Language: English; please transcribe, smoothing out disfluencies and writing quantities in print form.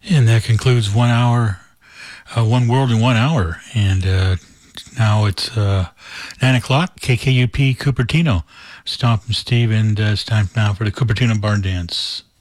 And that concludes 1 hour, One World in 1 hour. And now it's 9 o'clock, KKUP Cupertino. Stomp and Steve, and it's time now for the Cupertino Barn Dance.